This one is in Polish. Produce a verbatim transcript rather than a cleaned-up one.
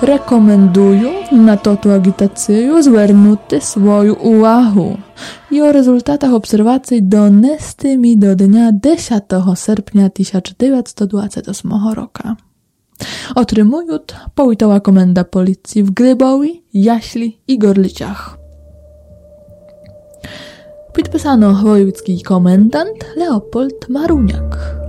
Рекомендую на тоту агітацію звернути свою увагу і у результатах обсервацій донести mi do dnia dziesiątego sierpnia tysiąc dziewięćset dwudziestego ósmego roku. Otrzymuють powiatowa komenda policji w Grybowi, Jaśli i Gorlicach. Podpisano wojewódzki komendant Leopold Maruniak.